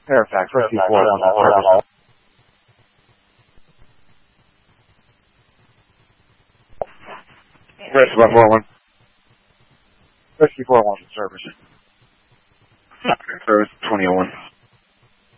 Fairfax, Rescue 4 on that service. Rescue 4-1. Rescue 4 wants service. Service 2001.